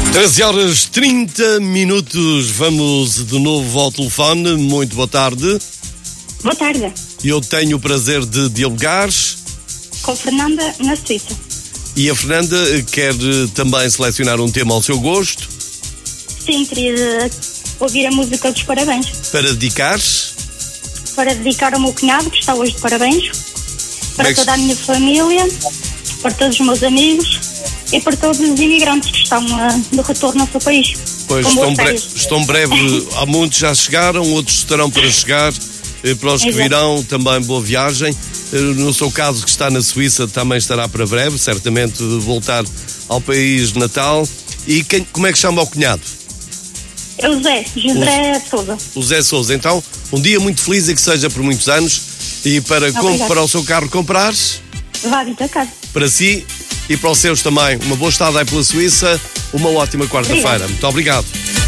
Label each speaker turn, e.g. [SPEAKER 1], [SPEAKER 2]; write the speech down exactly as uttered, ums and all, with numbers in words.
[SPEAKER 1] treze horas e trinta minutos, vamos de novo ao telefone. Muito boa tarde.
[SPEAKER 2] Boa tarde.
[SPEAKER 1] Eu tenho o prazer de dialogar
[SPEAKER 2] com Fernanda, na Suíça.
[SPEAKER 1] E a Fernanda quer também selecionar um tema ao seu gosto.
[SPEAKER 2] Sim, queria ouvir a música dos parabéns.
[SPEAKER 1] Para dedicar?
[SPEAKER 2] Para dedicar ao meu cunhado, que está hoje de parabéns. Para
[SPEAKER 1] é que...
[SPEAKER 2] toda a minha família, para todos os meus amigos e para todos os imigrantes que estão uh, de retorno ao seu país.
[SPEAKER 1] Pois, estão, bre estão breve, há muitos já chegaram, outros estarão para chegar, para os que
[SPEAKER 2] Exato.
[SPEAKER 1] virão também boa viagem. No seu caso, que está na Suíça, também estará para breve, certamente de voltar ao país de natal. E quem, como é que chama o cunhado?
[SPEAKER 2] É o Zé, José Sousa.
[SPEAKER 1] O Zé Sousa. Então, um dia muito feliz e que seja por muitos anos. E para, com, para o seu carro comprar,
[SPEAKER 2] vá vir para casa.
[SPEAKER 1] para si e para os seus também, uma boa estada aí pela Suíça, uma ótima quarta-feira. Muito obrigado.